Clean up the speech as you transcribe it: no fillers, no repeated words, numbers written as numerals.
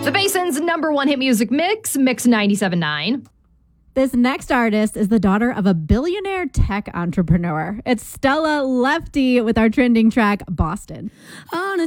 The Basin's number one hit music mix, Mix 97.9. This next artist is the daughter of a billionaire tech entrepreneur. It's Stella Lefty with our trending track, Boston. On a